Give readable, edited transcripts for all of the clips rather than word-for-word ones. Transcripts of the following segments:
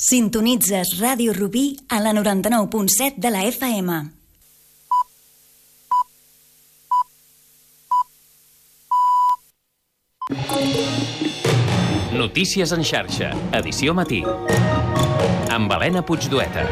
Sintonitzes Ràdio Rubí a la 99.7 de la FM. Notícies en xarxa, edició matí. Amb Helena Puigdueta.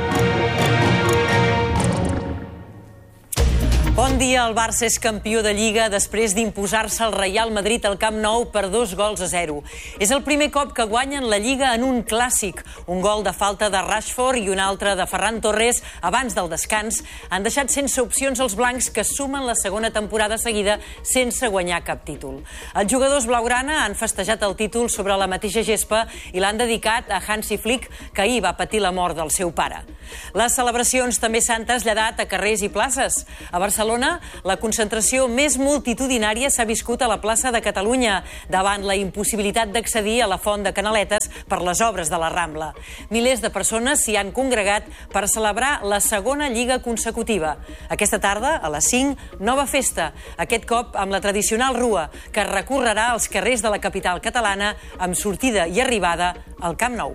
Bon dia, el Barça és campió de Lliga després d'imposar-se al Real Madrid al Camp Nou per 2-0. És el primer cop que guanyen la Lliga en un clàssic. Un gol de falta de Rashford i un altre de Ferran Torres abans del descans han deixat sense opcions els blancs, que sumen la segona temporada seguida sense guanyar cap títol. Els jugadors blaugrana han festejat el títol sobre la mateixa gespa i l'han dedicat a Hansi Flick, que ahir va patir la mort del seu pare. Les celebracions també s'han traslladat a carrers i places. A Barcelona, la concentració més multitudinària s'ha viscut a la plaça de Catalunya, davant la impossibilitat d'accedir a la Font de Canaletes per les obres de la Rambla. Milers de persones s'hi han congregat per celebrar la segona Lliga consecutiva. Aquesta tarda, a les 5, nova festa, aquest cop amb la tradicional rua, que recorrerà els carrers de la capital catalana amb sortida i arribada al Camp Nou.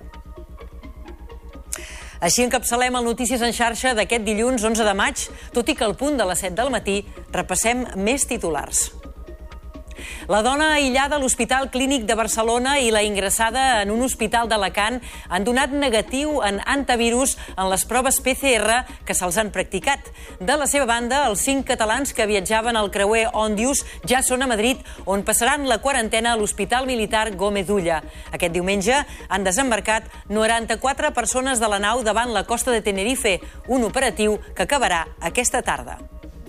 Així encapçalem el Notícies en xarxa d'aquest dilluns 11 de maig, tot i que al punt de les 7 del matí repassem més titulars. La dona aïllada a l'Hospital Clínic de Barcelona i la ingressada en un hospital d'Alacant han donat negatiu en antivirus en les proves PCR que se'ls han practicat. De la seva banda, els 5 catalans que viatjaven al creuer Òndius ja són a Madrid, on passaran la quarantena a l'Hospital Militar Gómez Ulla. Aquest diumenge han desembarcat 94 persones de la nau davant la costa de Tenerife, un operatiu que acabarà aquesta tarda.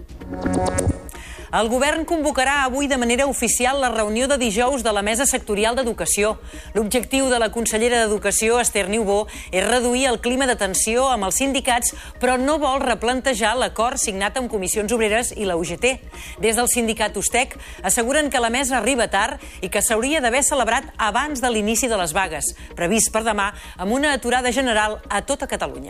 El govern convocarà avui de manera oficial la reunió de dijous de la Mesa Sectorial d'Educació. L'objectiu de la consellera d'Educació, Esther Niubó, és reduir el clima de tensió amb els sindicats, però no vol replantejar l'acord signat amb Comissions Obreres i la UGT. Des del sindicat USTEC asseguren que la mesa arriba tard i que s'hauria d'haver celebrat abans de l'inici de les vagues, previst per demà, amb una aturada general a tota Catalunya.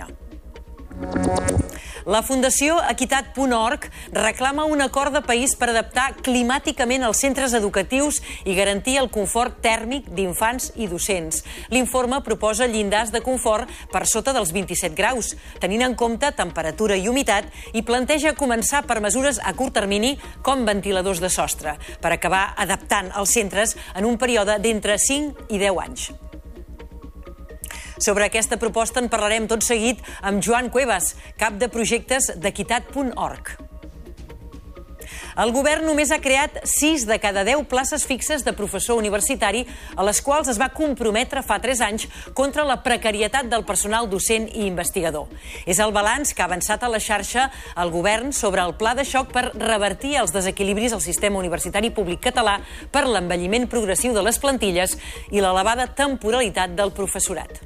La Fundació Equitat.org reclama un acord de país per adaptar climàticament els centres educatius i garantir el confort tèrmic d'infants i docents. L'informe proposa llindars de confort per sota dels 27 graus, tenint en compte temperatura i humitat, i planteja començar per mesures a curt termini, com ventiladors de sostre, per acabar adaptant els centres en un període d'entre 5 i 10 anys. Sobre aquesta proposta en parlarem tot seguit amb Joan Cuevas, cap de projectes d'Equitat.org. El govern només ha creat 6 de cada 10 places fixes de professor universitari, a les quals es va comprometre fa 3 anys contra la precarietat del personal docent i investigador. És el balanç que ha avançat a la xarxa el govern sobre el pla de xoc per revertir els desequilibris al sistema universitari públic català per l'envelliment progressiu de les plantilles i l'elevada temporalitat del professorat.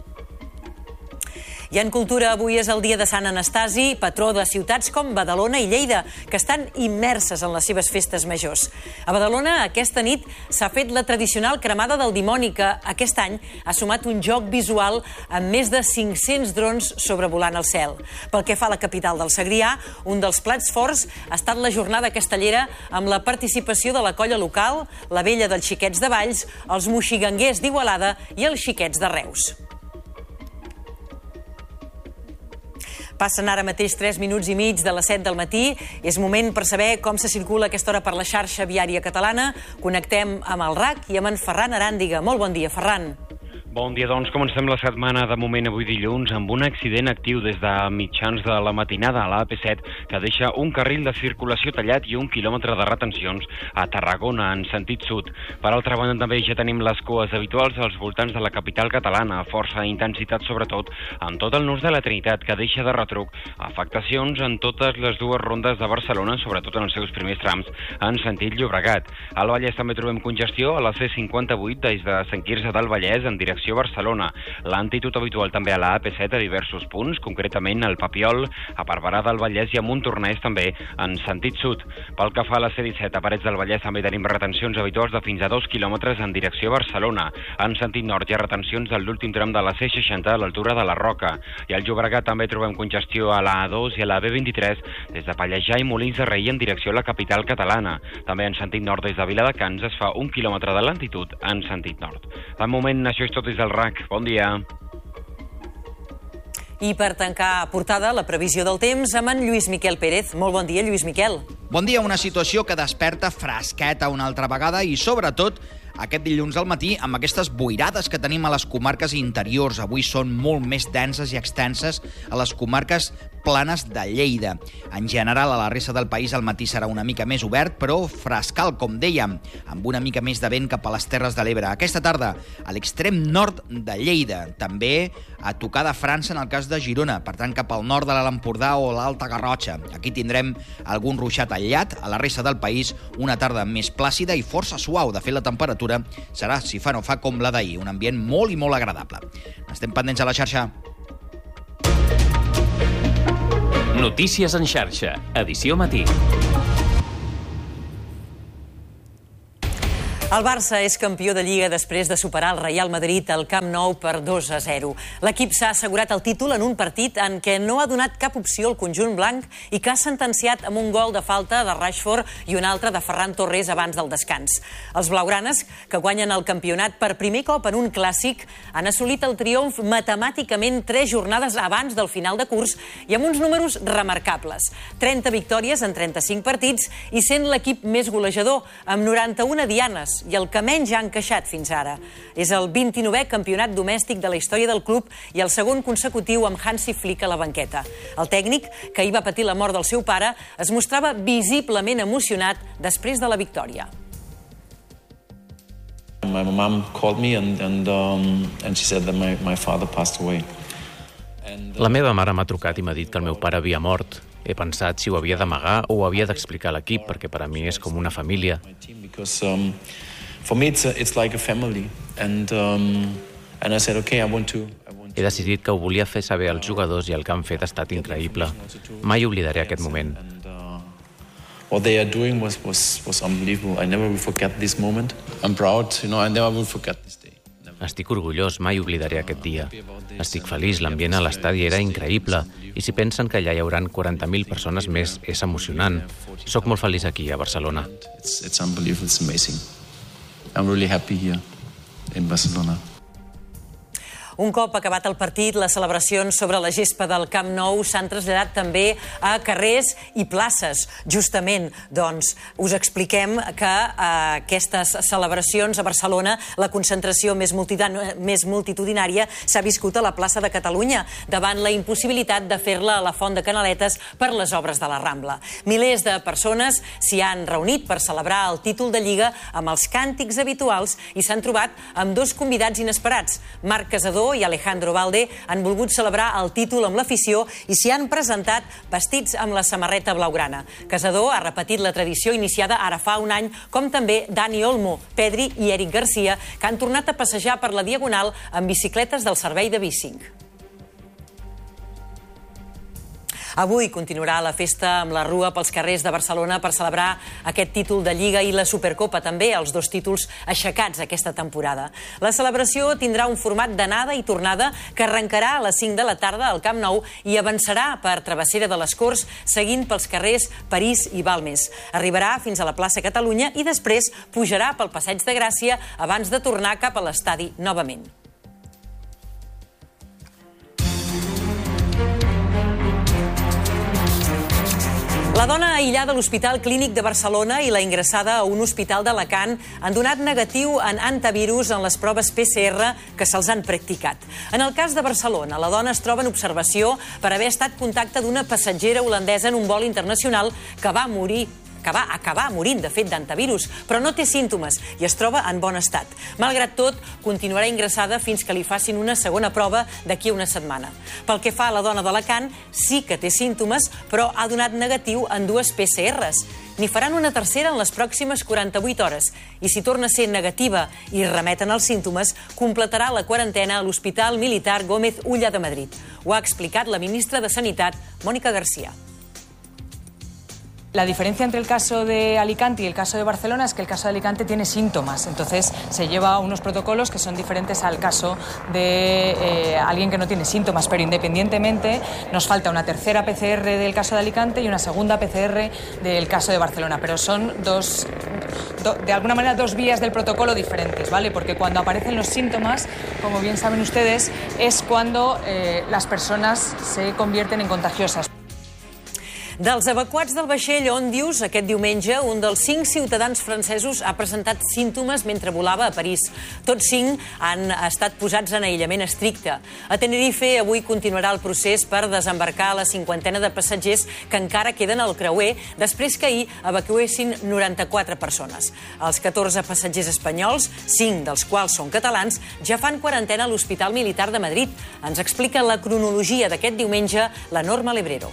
I en cultura, avui és el dia de Sant Anastasi, patró de ciutats com Badalona i Lleida, que estan immerses en les seves festes majors. A Badalona, aquesta nit, s'ha fet la tradicional cremada del dimoni, que aquest any ha sumat un joc visual amb més de 500 drons sobrevolant el cel. Pel que fa a la capital del Segrià, un dels plats forts ha estat la jornada castellera amb la participació de la colla local, la vella dels xiquets de Valls, els moxiganguers d'Igualada i els xiquets de Reus. Passen ara mateix 3 minuts i mig de les 7 del matí. És moment per saber com se circula a aquesta hora per la xarxa viària catalana. Connectem amb el RAC i amb en Ferran Aràndiga. Molt bon dia, Ferran. Bon dia, doncs comencem la setmana de moment avui dilluns amb un accident actiu des de mitjans de la matinada a l'AP7 que deixa un carril de circulació tallat i 1 quilòmetre de retencions a Tarragona en sentit sud. Per altra banda, també ja tenim les cues habituals als voltants de la capital catalana, a força intensitat sobretot en tot el nus de la Trinitat, que deixa de retruc afectacions en totes les dues rondes de Barcelona, sobretot en els seus primers trams en sentit Llobregat. Al Vallès també trobem congestió a la C58 des de Sant Quirze del Vallès en direcció Barcelona. L'antitud habitual també a la AP7 a diversos punts, concretament al Papiol, a Barberà del Vallès i a Montornès també en sentit sud. Pel que fa a la C17 a Parets del Vallès també tenim retencions habituals de fins a 2 quilòmetres en direcció Barcelona. En sentit nord hi ha retencions de l'últim tram de la C60 a l'altura de la Roca. I al Llobregat també trobem congestió a la A2 i a la B23 des de Pallejà i Molins de Rei en direcció a la capital catalana. També en sentit nord des de Viladecans es fa 1 quilòmetre de lentitud en sentit nord. De moment això és tot des del RAC. Bon dia. I per tancar portada, la previsió del temps amb en Lluís Miquel Pérez. Molt bon dia, Lluís Miquel. Bon dia, una situació que desperta fresqueta una altra vegada i, sobretot, aquest dilluns al matí amb aquestes boirades que tenim a les comarques interiors. Avui són molt més denses i extenses a les comarques planes de Lleida. En general, a la resta del país el matí serà una mica més obert, però frescal, com dèiem, amb una mica més de vent cap a les Terres de l'Ebre. Aquesta tarda, a l'extrem nord de Lleida, també a tocar de França en el cas de Girona, per tant, cap al nord de l'Alt Empordà o l'Alta Garrotxa. Aquí tindrem algun ruixat aïllat. A la resta del país, una tarda més plàcida i força suau. De fet, la temperatura serà, si fa no fa, com la d'ahir, un ambient molt i molt agradable. Estem pendents a la xarxa. Notícies en xarxa, edició matí. El Barça és campió de Lliga després de superar el Real Madrid al Camp Nou per 2-0. L'equip s'ha assegurat el títol en un partit en què no ha donat cap opció al conjunt blanc i que ha sentenciat amb un gol de falta de Rashford i un altre de Ferran Torres abans del descans. Els blaugranes, que guanyen el campionat per primer cop en un clàssic, han assolit el triomf matemàticament 3 jornades abans del final de curs i amb uns números remarcables. 30 victòries en 35 partits i sent l'equip més golejador, amb 91 dianes, i el que menys ha encaixat fins ara. És el 29è campionat domèstic de la història del club i el segon consecutiu amb Hansi Flick a la banqueta. El tècnic, que ahir va patir la mort del seu pare, es mostrava visiblement emocionat després de la victòria. My mom called me and she said that my father passed away. La meva mare m'ha trucat i m'ha dit que el meu pare havia mort. He pensat si ho havia d'amagar o ho havia d'explicar a l'equip, perquè per a mi és com una família. For me it's like a family and I said okay, I want to. He decidit que ho volia fer saber als jugadors i el que han fet ha estat increïble. Mai oblidaré aquest moment. What they are doing was unbelievable. I never will forget this moment. I'm proud, I never will forget this day. Estic orgullós, mai oblidaré aquest dia. Estic feliç, l'ambient a l'estadi era increïble i si pensen que allà hi hauran 40.000 persones més, és emocionant. Soc molt feliç aquí, a Barcelona. It's unbelievable, it's amazing. I'm really happy here in Barcelona. Un cop acabat el partit, les celebracions sobre la gespa del Camp Nou s'han traslladat també a carrers i places. Justament, doncs, us expliquem que aquestes celebracions a Barcelona, la concentració més multitudinària s'ha viscut a la plaça de Catalunya, davant la impossibilitat de fer-la a la Font de Canaletes per les obres de la Rambla. Milers de persones s'hi han reunit per celebrar el títol de Lliga amb els càntics habituals i s'han trobat amb 2 convidats inesperats. Marc Casador i Alejandro Valde han volgut celebrar el títol amb l'afició i s'hi han presentat vestits amb la samarreta blaugrana. Casador ha repetit la tradició iniciada ara fa un any, com també Dani Olmo, Pedri i Eric Garcia, que han tornat a passejar per la Diagonal amb bicicletes del servei de bicing. Avui continuarà la festa amb la rua pels carrers de Barcelona per celebrar aquest títol de Lliga i la Supercopa, també els 2 títols aixecats aquesta temporada. La celebració tindrà un format d'anada i tornada que arrencarà a les 5 de la tarda al Camp Nou i avançarà per Travessera de les Corts, seguint pels carrers París i Balmes. Arribarà fins a la plaça Catalunya i després pujarà pel Passeig de Gràcia abans de tornar cap a l'estadi novament. La dona aïllada a l'Hospital Clínic de Barcelona i la ingressada a un hospital d'Alacant han donat negatiu en antivirus en les proves PCR que se'ls han practicat. En el cas de Barcelona, la dona es troba en observació per haver estat contacte d'una passatgera holandesa en un vol internacional que va acabar morint, de fet, d'antivirus, però no té símptomes i es troba en bon estat. Malgrat tot, continuarà ingressada fins que li facin una segona prova d'aquí a una setmana. Pel que fa a la dona d'Alacant, sí que té símptomes, però ha donat negatiu en 2 PCRs. N'hi faran una tercera en les pròximes 48 hores i si torna a ser negativa i remeten els símptomes, completarà la quarantena a l'Hospital Militar Gómez Ulla de Madrid. Ho ha explicat la ministra de Sanitat, Mònica Garcia. La diferencia entre el caso de Alicante y el caso de Barcelona es que el caso de Alicante tiene síntomas, entonces se lleva unos protocolos que son diferentes al caso de alguien que no tiene síntomas, pero independientemente nos falta una tercera PCR del caso de Alicante y una segunda PCR del caso de Barcelona, pero son de alguna manera dos vías del protocolo diferentes, ¿vale? Porque cuando aparecen los síntomas, como bien saben ustedes, es cuando las personas se convierten en contagiosas. Dels evacuats del vaixell Ondius, aquest diumenge, un dels 5 ciutadans francesos ha presentat símptomes mentre volava a París. Tots 5 han estat posats en aïllament estricte. A Tenerife avui continuarà el procés per desembarcar la 50ena de passatgers que encara queden al creuer després que ahir evacuessin 94 persones. Els 14 passatgers espanyols, 5 dels quals són catalans, ja fan quarantena a l'Hospital Militar de Madrid. Ens explica la cronologia d'aquest diumenge la Norma Lebrero.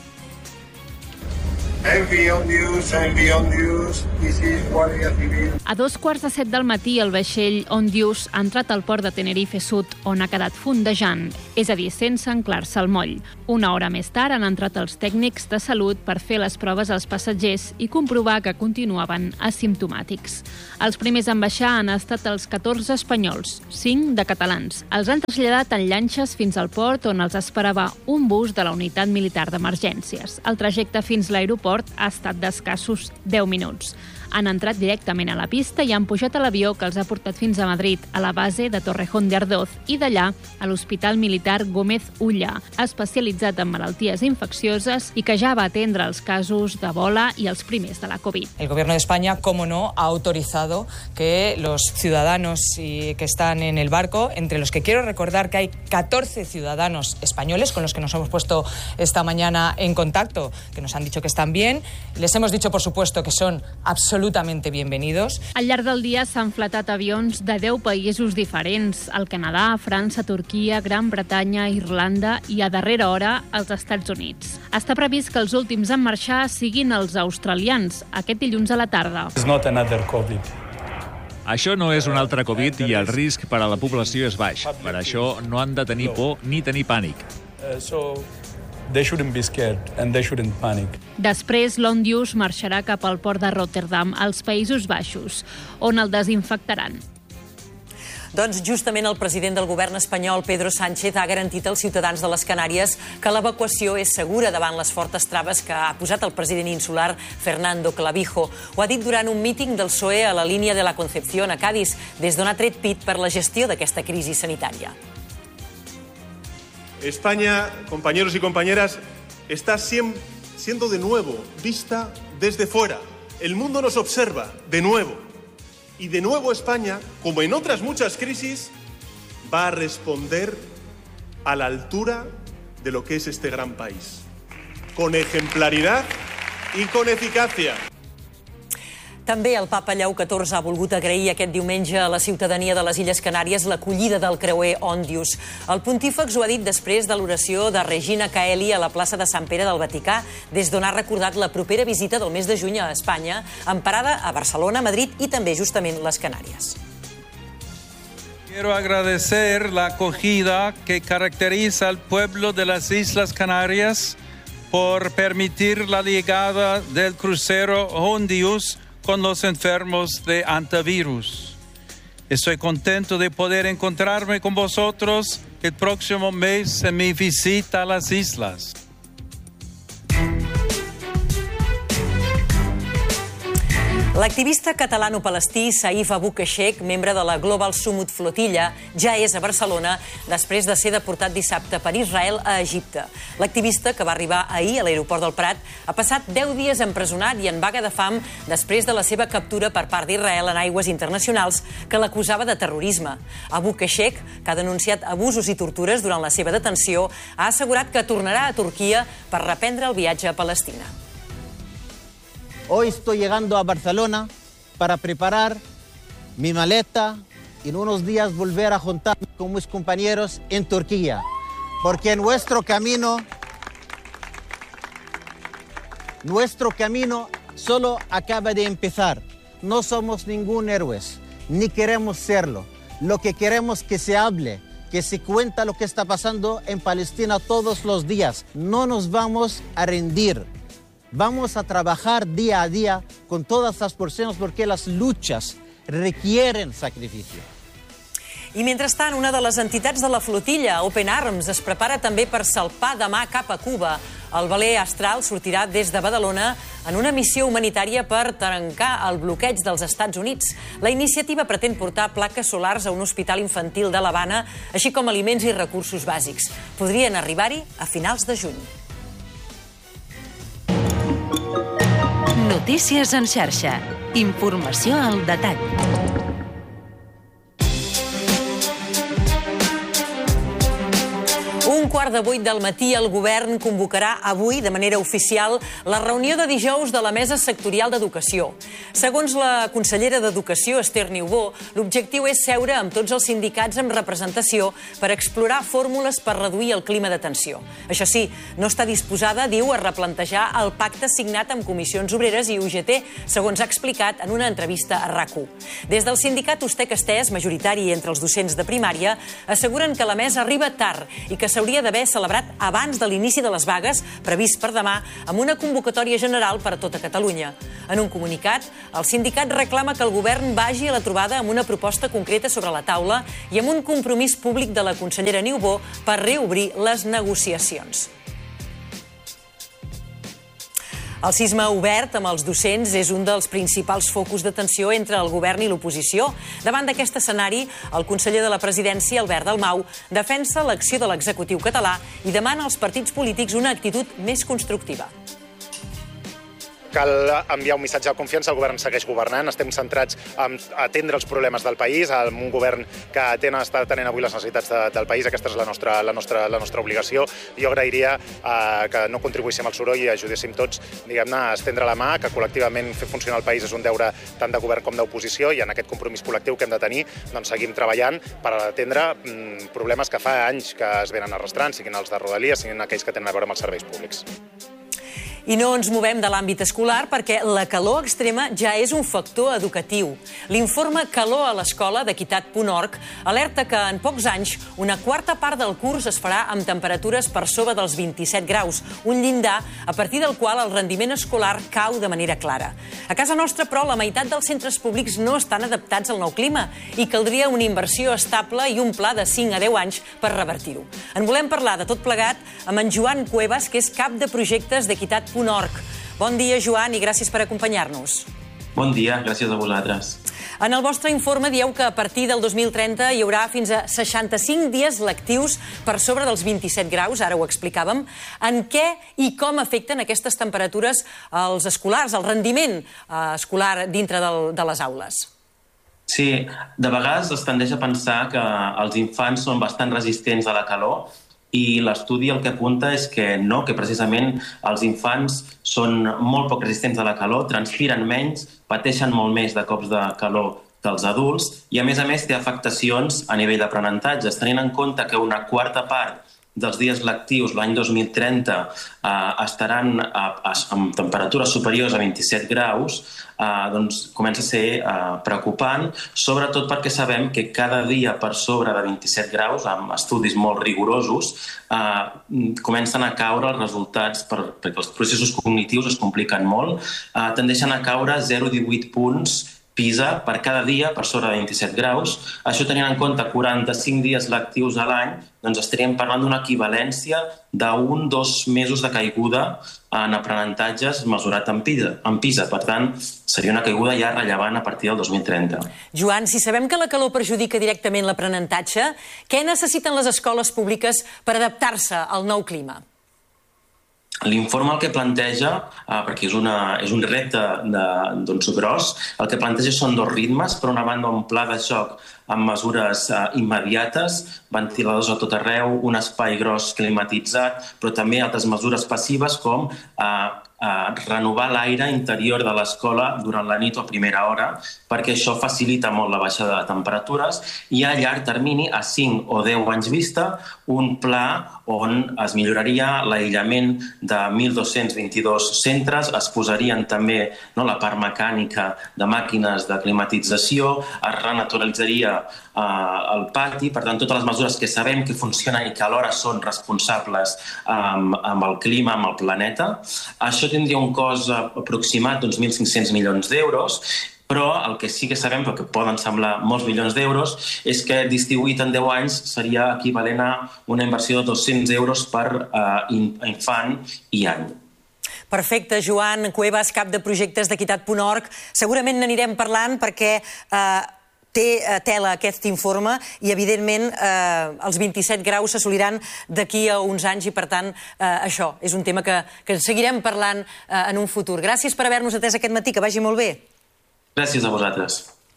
A 2:15 del matí, el vaixell Ondius ha entrat al port de Tenerife Sud, on ha quedat fondejant, és a dir, sense anclar-se al moll. Una hora més tard han entrat els tècnics de salut per fer les proves als passatgers i comprovar que continuaven asimptomàtics. Els primers en baixar han estat els 14 espanyols, 5 de catalans. Els han traslladat en llanxes fins al port, on els esperava un bus de la Unitat Militar d'Emergències. El trajecte fins a l'aeroport ha estat d'escassos 10 minuts. Han entrat directament a la pista i han pujat a l'avió que els ha portat fins a Madrid, a la base de Torrejón de Ardoz, i d'allà a l'Hospital Militar Gómez Ulla, especialitzat en malalties infeccioses i que ja va atendre els casos d'Ebola i els primers de la Covid. El Gobierno de España, como no, ha autorizado que los ciudadanos que están en el barco, entre los que quiero recordar que hay 14 ciudadanos españoles con los que nos hemos puesto esta mañana en contacto, que nos han dicho que están bien. Les hemos dicho, por supuesto, que son absolutamente bienvenidos. Al llarg del dia s'han flatat avions de 10 països diferents, el Canadà, França, Turquia, Gran Bretanya, Irlanda i a darrera hora els Estats Units. Està previst que els últims en marxar siguin els australians, aquest dilluns a la tarda. It's not another COVID. Això no és un altre Covid i el risc per a la població és baix. Per això no han de tenir por ni tenir pànic. They shouldn't be scared and they shouldn't panic. Després, l'Ondius marxarà cap al port de Rotterdam, als Països Baixos, on el desinfectaran. Doncs justament el president del govern espanyol, Pedro Sánchez, ha garantit als ciutadans de les Canàries que l'evacuació és segura davant les fortes traves que ha posat el president insular Fernando Clavijo. Ho ha dit durant un míting del PSOE a la línia de la Concepción a Cádiz, des d'on ha tret pit per la gestió d'aquesta crisi sanitària. España, compañeros y compañeras, está siendo de nuevo vista desde fuera. El mundo nos observa de nuevo. Y de nuevo España, como en otras muchas crisis, va a responder a la altura de lo que es este gran país. Con ejemplaridad y con eficacia. També el papa Lleó XIV ha volgut agrair aquest diumenge a la ciutadania de les Illes Canàries l'acollida del creuer Ondius. El pontífex ho ha dit després de l'oració de Regina Caeli a la plaça de Sant Pere del Vaticà, des d'on ha recordat la propera visita del mes de juny a Espanya, amb parada a Barcelona, Madrid i també justament les Canàries. Quiero agradecer la acogida que caracteriza al pueblo de las Islas Canarias por permitir la llegada del crucero Ondius con los enfermos de antivirus. Estoy contento de poder encontrarme con vosotros el próximo mes en mi visita a las islas. L'activista catalano-palestí Saif Abu Keshek, membre de la Global Summit Flotilla, ja és a Barcelona després de ser deportat dissabte per Israel a Egipte. L'activista, que va arribar ahir a l'aeroport del Prat, ha passat 10 dies empresonat i en vaga de fam després de la seva captura per part d'Israel en aigües internacionals que l'acusava de terrorisme. Abu Keshek, que ha denunciat abusos i tortures durant la seva detenció, ha assegurat que tornarà a Turquia per reprendre el viatge a Palestina. Hoy estoy llegando a Barcelona para preparar mi maleta y en unos días volver a juntarme con mis compañeros en Turquía, porque nuestro camino solo acaba de empezar. No somos ningún héroes, ni queremos serlo. Lo que queremos es que se hable, que se cuenta lo que está pasando en Palestina todos los días. No nos vamos a rendir. Vamos a trabajar día a día con todas las personas porque las luchas requieren sacrificio. I mentrestant, una de les entitats de la flotilla, Open Arms, es prepara també per salpar demà cap a Cuba. El veler Astral sortirà des de Badalona en una missió humanitària per trencar el bloqueig dels Estats Units. La iniciativa pretén portar plaques solars a un hospital infantil de l'Havana, així com aliments i recursos bàsics. Podrien arribar-hi a finals de juny. Notícies en xarxa. Informació al detall. 7:15 del matí, el govern convocarà avui, de manera oficial, la reunió de dijous de la Mesa Sectorial d'Educació. Segons la consellera d'Educació, Esther Niubó, l'objectiu és seure amb tots els sindicats amb representació per explorar fórmules per reduir el clima de tensió. Això sí, no està disposada, diu, a replantejar el pacte signat amb Comissions Obreres i UGT, segons ha explicat en una entrevista a RAC1. Des del sindicat Ustec Estès, majoritari entre els docents de primària, asseguren que la mesa arriba tard i que s'hauria d'haver celebrat abans de l'inici de les vagues, previst per demà, amb una convocatòria general per a tota Catalunya. En un comunicat, el sindicat reclama que el govern vagi a la trobada amb una proposta concreta sobre la taula i amb un compromís públic de la consellera Niubó per reobrir les negociacions. El sisme obert amb els docents és un dels principals focus de tensió entre el govern i l'oposició. Davant d'aquest escenari, el conseller de la Presidència, Albert Dalmau, defensa l'acció de l'executiu català i demana als partits polítics una actitud més constructiva. Cal enviar un missatge de confiança, el govern segueix governant, estem centrats en atendre els problemes del país, amb un govern que està atenent avui les necessitats del país, aquesta és la nostra obligació. Jo agrairia que no contribuíssim al soroll i ajudéssim tots, diguem-ne, a estendre la mà, que col·lectivament fer funcionar el país és un deure tant de govern com d'oposició i en aquest compromís col·lectiu que hem de tenir doncs seguim treballant per atendre problemes que fa anys que es venen arrastrant, siguin els de Rodalies, siguin aquells que tenen a veure amb els serveis públics. I no ens movem de l'àmbit escolar perquè la calor extrema ja és un factor educatiu. L'informe Calor a l'escola d'Equitat.org alerta que en pocs anys una quarta part del curs es farà amb temperatures per sobre dels 27 graus, un llindar a partir del qual el rendiment escolar cau de manera clara. A casa nostra, però, la meitat dels centres públics no estan adaptats al nou clima i caldria una inversió estable i un pla de 5 a 10 anys per revertir-ho. En volem parlar de tot plegat amb en Joan Cuevas, que és cap de projectes d'Equitat.org. Bon dia, Joan, i gràcies per acompanyar-nos. Bon dia, gràcies a vosaltres. En el vostre informe dieu que a partir del 2030 hi haurà fins a 65 dies lectius per sobre dels 27 graus, ara ho explicàvem. En què i com afecten aquestes temperatures als escolars, al rendiment escolar dintre de les aules? Sí, de vegades es tendeix a pensar que els infants són bastant resistents a la calor i l'estudi el que apunta és que no, que precisament els infants són molt poc resistents a la calor, transpiren menys, pateixen molt més de cops de calor que els adults i, a més, té afectacions a nivell d'aprenentatges, tenint en compte que una quarta part dels dies lectius l'any 2030 estaran amb temperatures superiors a 27 graus, doncs comença a ser preocupant, sobretot perquè sabem que cada dia per sobre de 27 graus, amb estudis molt rigorosos, comencen a caure els resultats, perquè els processos cognitius es compliquen molt, tendeixen a caure 0,18 punts PISA per cada dia per sobre de 27 graus. Això tenint en compte 45 dies lectius a l'any, doncs estaríem parlant d'una equivalència d'1-2 mesos de caiguda en aprenentatges mesurat en PISA. Per tant, seria una caiguda ja rellevant a partir del 2030. Joan, si sabem que la calor perjudica directament l'aprenentatge, què necessiten les escoles públiques per adaptar-se al nou clima? L'informe el que planteja, perquè és un repte gros, el que planteja són 2 ritmes. Per una banda, un pla de xoc amb mesures immediates, ventiladors a tot arreu, un espai gros climatitzat, però també altres mesures passives com renovar l'aire interior de l'escola durant la nit o a primera hora, perquè això facilita molt la baixada de temperatures, i a llarg termini, a 5 o 10 anys vista, un pla on es milloraria l'aïllament de 1.222 centres, es posarien també la part mecànica de màquines de climatització, es renaturalitzaria el pati, per tant, totes les mesures que sabem que funcionen i que alhora són responsables amb el clima, amb el planeta. Això tindria un cost aproximat d'uns 1.500 milions d'euros, però el que sí que sabem, perquè poden semblar molts milions d'euros, és que distribuït en 10 anys seria equivalent a una inversió de 200 euros per infant i any. Perfecte, Joan Cuevas, cap de projectes d'Equitat.org. Segurament n'anirem parlant perquè té tela aquest informe i, evidentment, els 27 graus s'assoliran d'aquí a uns anys i, per tant, això és un tema que seguirem parlant en un futur. Gràcies per haver-nos atès aquest matí, que vagi molt bé. Gràcies a vosaltres.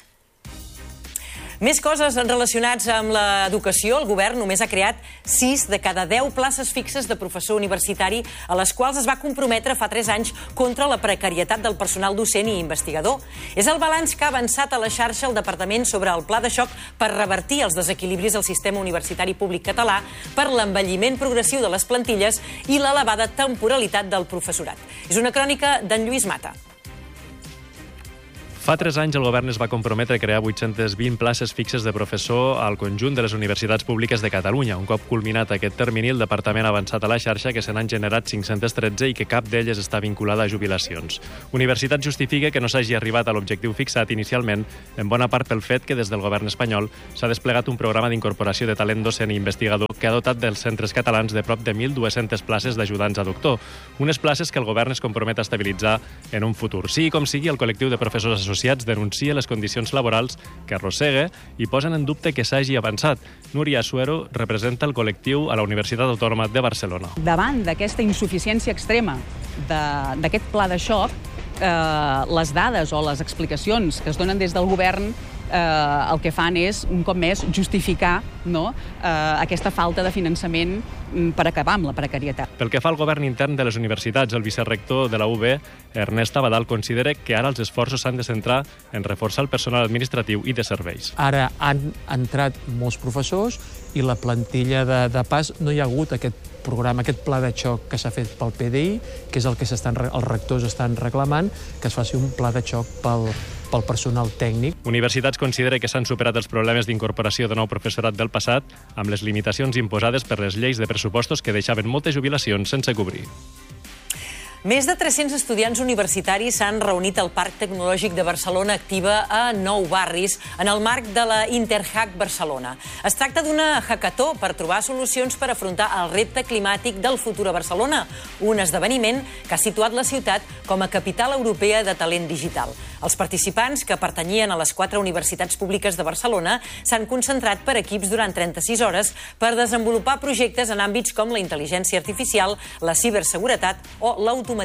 Més coses relacionats amb l'educació. El govern només ha creat 6 de cada 10 places fixes de professor universitari, a les quals es va comprometre fa 3 anys contra la precarietat del personal docent i investigador. És el balanç que ha avançat a la xarxa el Departament sobre el pla de xoc per revertir els desequilibris al sistema universitari públic català per l'envelliment progressiu de les plantilles i l'elevada temporalitat del professorat. És una crònica d'en Lluís Mata. Fa 3 anys el govern es va comprometre a crear 820 places fixes de professor al conjunt de les universitats públiques de Catalunya. Un cop culminat aquest termini, el departament ha avançat a la xarxa que se n'han generat 513 i que cap d'elles està vinculada a jubilacions. Universitat justifica que no s'hagi arribat a l'objectiu fixat inicialment, en bona part pel fet que des del govern espanyol s'ha desplegat un programa d'incorporació de talent docent i investigador que ha dotat dels centres catalans de prop de 1.200 places d'ajudants a doctor. Unes places que el govern es compromet a estabilitzar en un futur. Sigui com sigui, el col·lectiu de professors associats denuncia les condicions laborals que arrossega i posen en dubte que s'hagi avançat. Núria Suero representa el col·lectiu a la Universitat Autònoma de Barcelona. Davant d'aquesta insuficiència extrema d'aquest pla de xoc, les dades o les explicacions que es donen des del govern el que fan és, un cop més, justificar aquesta falta de finançament per acabar amb la precarietat. Pel que fa al govern intern de les universitats, el vicerrector de la UB, Ernest Abadal, considera que ara els esforços s'han de centrar en reforçar el personal administratiu i de serveis. Ara han entrat molts professors i la plantilla de pas no hi ha hagut aquest programa, aquest pla de xoc que s'ha fet pel PDI, que és el que els rectors estan reclamant, que es faci un pla de xoc pel personal tècnic. Universitats considera que s'han superat els problemes d'incorporació de nou professorat del passat amb les limitacions imposades per les lleis de pressupostos que deixaven moltes jubilacions sense cobrir. Més de 300 estudiants universitaris s'han reunit al Parc Tecnològic de Barcelona Activa a 9 barris en el marc de la Interhack Barcelona. Es tracta d'una hackathó per trobar solucions per afrontar el repte climàtic del futur a Barcelona, un esdeveniment que ha situat la ciutat com a capital europea de talent digital. Els participants, que pertanyien a les 4 universitats públiques de Barcelona, s'han concentrat per equips durant 36 hores per desenvolupar projectes en àmbits com la intel·ligència artificial, la ciberseguretat o l'automatització.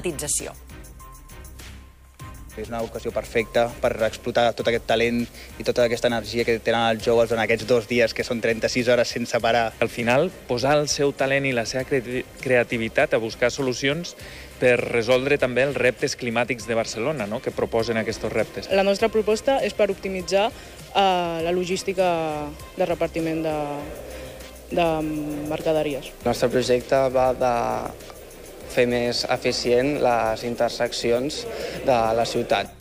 És una ocasió perfecta per explotar tot aquest talent i tota aquesta energia que tenen els joves durant aquests 2 dies, que són 36 hores sense parar. Al final, posar el seu talent i la seva creativitat a buscar solucions per resoldre també els reptes climàtics de Barcelona, que proposen aquests reptes. La nostra proposta és per optimitzar la logística de repartiment de mercaderies. El nostre projecte va de fer més eficient les interseccions de la ciutat.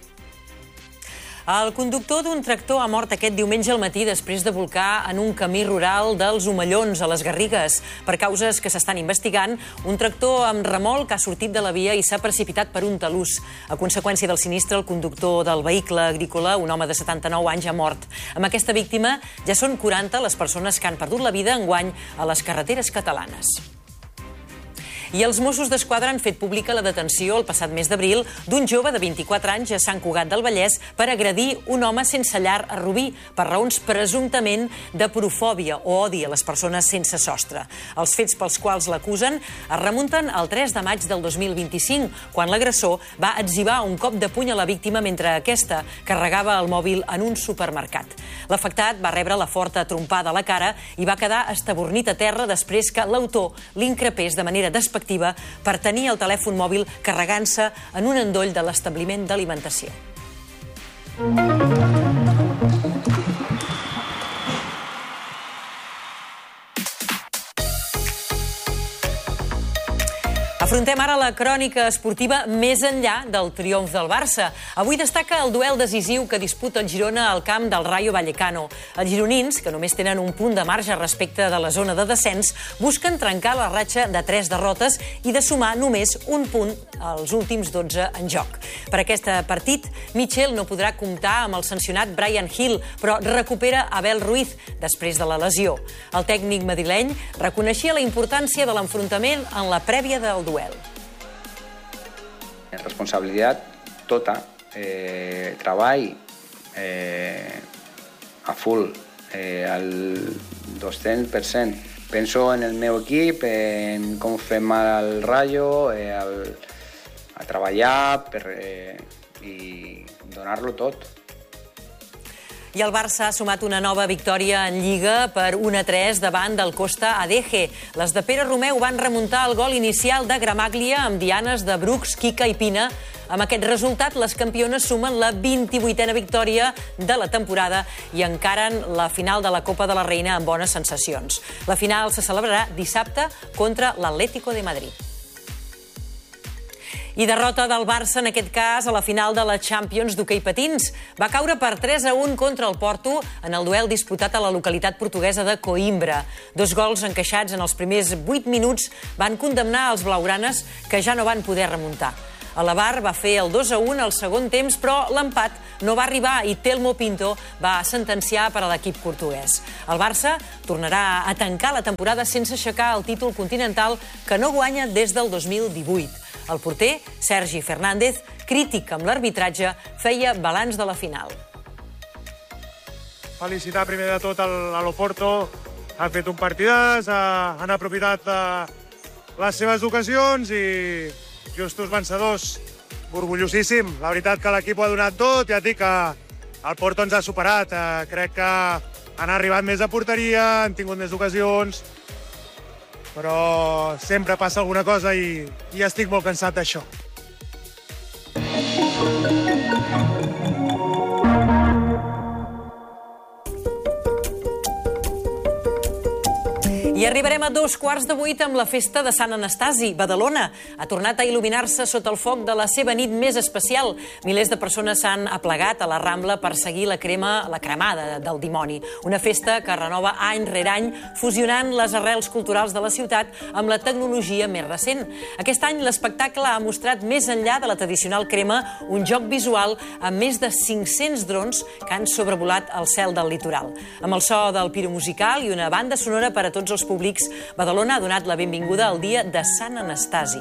El conductor d'un tractor ha mort aquest diumenge al matí després de volcar en un camí rural dels Omellons, a les Garrigues. Per causes que s'estan investigant, un tractor amb remolc ha sortit de la via i s'ha precipitat per un talús. A conseqüència del sinistre, el conductor del vehicle agrícola, un home de 79 anys, ha mort. Amb aquesta víctima ja són 40 les persones que han perdut la vida enguany a les carreteres catalanes. I els Mossos d'Esquadra han fet pública la detenció el passat mes d'abril d'un jove de 24 anys a Sant Cugat del Vallès per agredir un home sense llar a Rubí per raons presumptament de porofòbia o odi a les persones sense sostre. Els fets pels quals l'acusen es remunten al 3 de maig del 2025, quan l'agressor va etzibar un cop de puny a la víctima mentre aquesta carregava el mòbil en un supermercat. L'afectat va rebre la forta trompada a la cara i va quedar estabornit a terra després que l'autor l'increpés de manera despectiva per tenir el telèfon mòbil carregant-se en un endoll de l'establiment d'alimentació. Afrontem ara la crònica esportiva més enllà del triomf del Barça. Avui destaca el duel decisiu que disputa el Girona al camp del Rayo Vallecano. Els gironins, que només tenen un punt de marge respecte de la zona de descens, busquen trencar la ratxa de 3 derrotes i de sumar només un punt als últims 12 en joc. Per aquest partit, Michel no podrà comptar amb el sancionat Bryan Gil, però recupera Abel Ruiz després de la lesió. El tècnic madrileny reconeixia la importància de l'enfrontament en la prèvia del duel. Responsabilitat tota, treball a full, al 200%. Penso en el meu equip, en com fem al Rayo, a treballar i donar-lo tot. I el Barça ha sumat una nova victòria en Lliga per 1-3 davant del Costa Adeje. Les de Pere Romeu van remuntar el gol inicial de Gramaglia amb dianes de Brooks, Kika i Pina. Amb aquest resultat, les campiones sumen la 28a victòria de la temporada i encaren la final de la Copa de la Reina amb bones sensacions. La final se celebrarà dissabte contra l'Atlético de Madrid. I derrota del Barça, en aquest cas, a la final de la Champions d'hoquei patins. Va caure per 3-1 contra el Porto en el duel disputat a la localitat portuguesa de Coimbra. 2 gols encaixats en els primers 8 minuts van condemnar els blaugranes, que ja no van poder remuntar. El Bar va fer el 2-1 al segon temps, però l'empat no va arribar i Telmo Pinto va sentenciar per a l'equip portuguès. El Barça tornarà a tancar la temporada sense aixecar el títol continental que no guanya des del 2018. El porter, Sergi Fernández, crític amb l'arbitratge, feia balanç de la final. Felicitar primer de tot a l'Oporto. Han fet un partidàs, han aprofitat les seves ocasions i justos vencedors. Orgullosíssim. La veritat que l'equip ho ha donat tot. Ja et dic que el Porto ens ha superat. Crec que han arribat més a porteria, han tingut més ocasions, però sempre passa alguna cosa i estic molt cansat d'això. I arribarem a 7:15 amb la festa de Sant Anastasi. Badalona ha tornat a il·luminar-se sota el foc de la seva nit més especial. Milers de persones s'han aplegat a la Rambla per seguir la cremada del dimoni. Una festa que renova any rere any, fusionant les arrels culturals de la ciutat amb la tecnologia més recent. Aquest any l'espectacle ha mostrat més enllà de la tradicional crema un joc visual amb més de 500 drons que han sobrevolat el cel del litoral. Amb el so del piromusical i una banda sonora per a tots els públics, Badalona ha donat la benvinguda al dia de Sant Anastasi.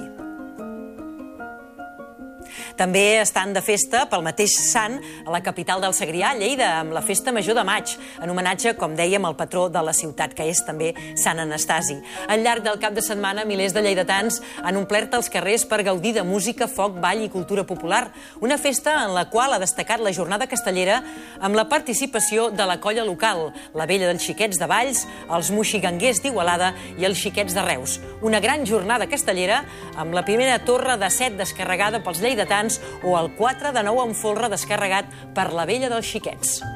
També estan de festa pel mateix sant a la capital del Segrià, Lleida, amb la Festa Major de Maig, en homenatge, com dèiem, al patró de la ciutat, que és també Sant Anastasi. Al llarg del cap de setmana, milers de lleidatans han omplert els carrers per gaudir de música, foc, ball i cultura popular. Una festa en la qual ha destacat la jornada castellera amb la participació de la colla local, la Vella dels Xiquets de Valls, els Moixiganguers d'Igualada i els Xiquets de Reus. Una gran jornada castellera amb la primera torre de 7 descarregada pels lleidatans o el 4 de 9 amb folre descarregat per la Vella dels Xiquets.